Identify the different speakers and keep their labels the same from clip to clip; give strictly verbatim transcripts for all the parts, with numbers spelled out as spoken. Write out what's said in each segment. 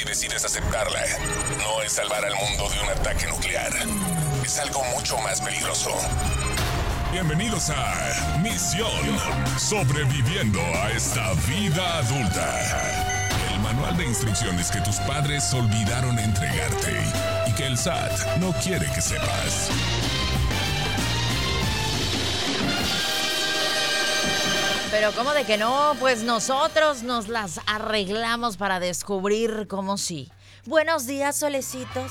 Speaker 1: si decides aceptarla, no es salvar al mundo de un ataque nuclear. Es algo mucho más peligroso. Bienvenidos a Misión Sobreviviendo a esta vida adulta. El manual de instrucciones que tus padres olvidaron entregarte y que el S A T no quiere que sepas.
Speaker 2: Pero ¿cómo de que no? Pues nosotros nos las arreglamos para descubrir cómo sí. Buenos días, solecitos.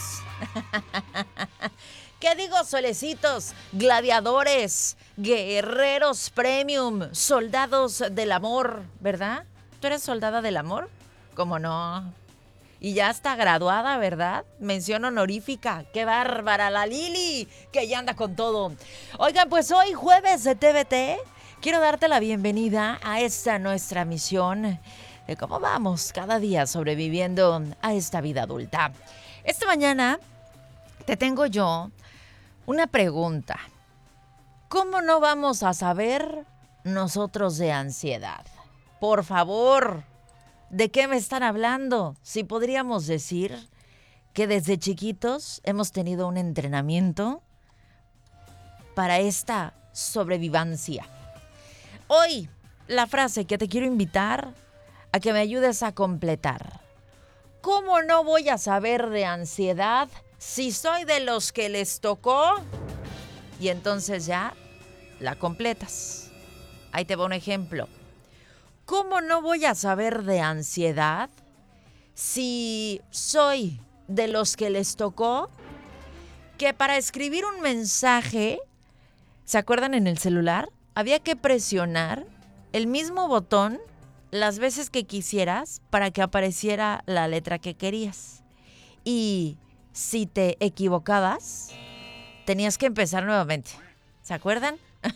Speaker 2: ¿Qué digo, solecitos? Gladiadores, guerreros premium, soldados del amor, ¿verdad? ¿Tú eres soldada del amor? ¿Cómo no? Y ya está graduada, ¿verdad? Mención honorífica. ¡Qué bárbara la Lili! Que ya anda con todo. Oigan, pues hoy jueves de T V T, quiero darte la bienvenida a esta nuestra misión de cómo vamos cada día sobreviviendo a esta vida adulta. Esta mañana te tengo yo una pregunta. ¿Cómo no vamos a saber nosotros de ansiedad? Por favor, ¿de qué me están hablando? Si podríamos decir que desde chiquitos hemos tenido un entrenamiento para esta sobrevivencia. Hoy, la frase que te quiero invitar a que me ayudes a completar. ¿Cómo no voy a saber de ansiedad si soy de los que les tocó? Y entonces ya la completas. Ahí te va un ejemplo. ¿Cómo no voy a saber de ansiedad si soy de los que les tocó que para escribir un mensaje, ¿se acuerdan en el celular? Había que presionar el mismo botón las veces que quisieras para que apareciera la letra que querías. Y si te equivocabas, tenías que empezar nuevamente. ¿Se acuerdan?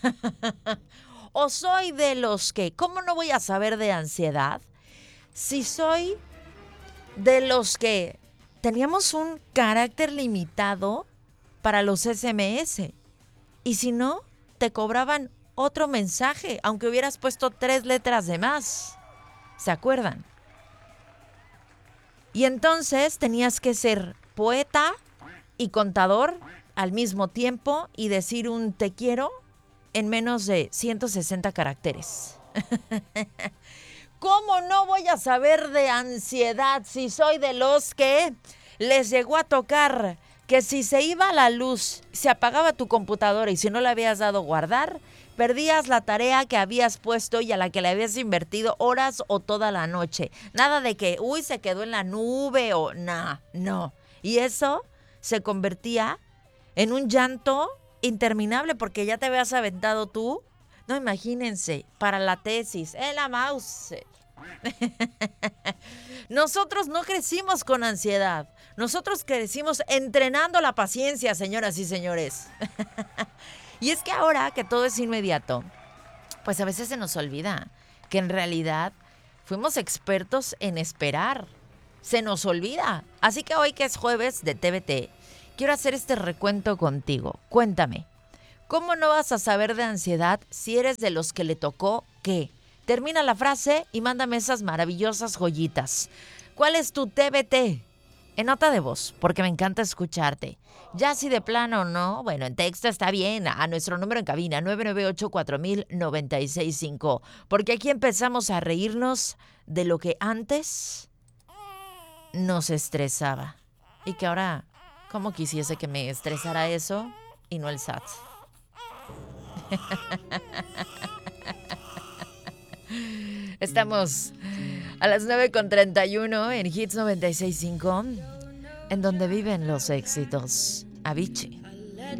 Speaker 2: O soy de los que, ¿cómo no voy a saber de ansiedad si soy de los que teníamos un carácter limitado para los S M S? Y si no, te cobraban otro mensaje, aunque hubieras puesto tres letras de más. ¿Se acuerdan? Y entonces tenías que ser poeta y contador al mismo tiempo y decir un te quiero en menos de ciento sesenta caracteres. ¿Cómo no voy a saber de ansiedad si soy de los que les llegó a tocar que si se iba la luz, se apagaba tu computadora y si no le habías dado guardar, perdías la tarea que habías puesto y a la que le habías invertido horas o toda la noche? Nada de que, uy, se quedó en la nube o nah, no. Y eso se convertía en un llanto interminable porque ya te habías aventado tú. No, imagínense, para la tesis, en la mouse. Nosotros no crecimos con ansiedad. Nosotros crecimos entrenando la paciencia, señoras y señores. Y es que ahora que todo es inmediato, pues a veces se nos olvida que en realidad fuimos expertos en esperar. Se nos olvida. Así que hoy que es jueves de T V T, quiero hacer este recuento contigo. Cuéntame, ¿cómo no vas a saber de ansiedad si eres de los que le tocó qué? Termina la frase y mándame esas maravillosas joyitas. ¿Cuál es tu T V T? En nota de voz, porque me encanta escucharte. Ya si de plano no, bueno, en texto está bien. A nuestro número en cabina, nueve nueve ocho, cuatro mil, noventa y seis cinco. Porque aquí empezamos a reírnos de lo que antes nos estresaba. Y que ahora, ¿cómo quisiese que me estresara eso y no el S A T? Estamos a las nueve con treinta y uno en Hits noventa y seis punto cinco, en donde viven los éxitos. Avicii.